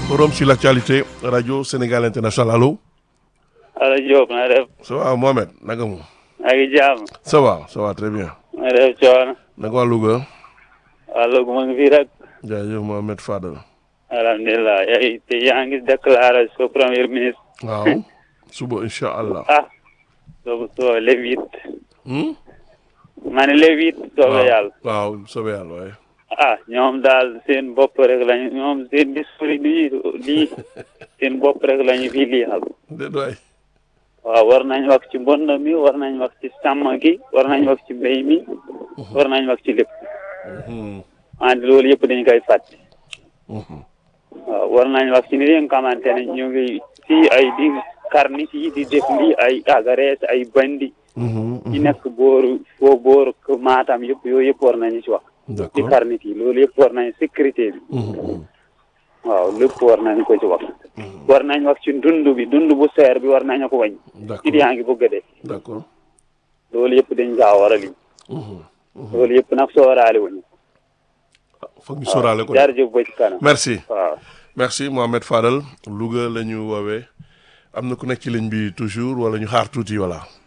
Forum sur l'actualité radio Sénégal International allo. Allo Diop na def. ça va Mohamed naka mu. maa ngi jàmm. ça va très bien. na def coono. naka waa Louga. waa Louga mu ngi fii rek. jaajëf Mohamed Fadel. alhamdulilah yaa ngi déclaré sa premier ministre. waaw suba incha allah. soo le 8. ma ne le 8 soobee yàlla. waaw soobee yàlla waaye. ñoom daal seen bopp rek lañu ñoom seen discours lii seen bopp rek lañu fi lii xam. déedéet waay. waaw war nañ wax ci mbonn mi war nañ wax ci sàmm gi war nañ wax ci mbéy mi. war nañ wax ci lépp. wante loolu yëpp dañu koy fàtte. waaw war nañ wax ci ni nga xamante ne ñu ngi fii ay di kar nit yi di def lii ay agarees ay bandi. ci nekk booru Matam yëpp yooyu yëpp war nañu ci wax. ci kar nit yi loolu yëpp war nañ sécurité bi. waaw lépp war nañ ko ci wax. war nañ wax ci dund bu seer bi war nañu ko wàññi. ci yaa ngi bëgg a dee. d'accord. loolu yëpp dañ kaa war a lim. loolu yëpp nag sooraale wuñu. foog ñu sóoraale ko jërëjëf ba ci kanam. merci waaw merci Mohamed Fadel Louga la ñu woowee am na ku nekk ci ligne bi toujours wala ñu xaar tuuti voilà.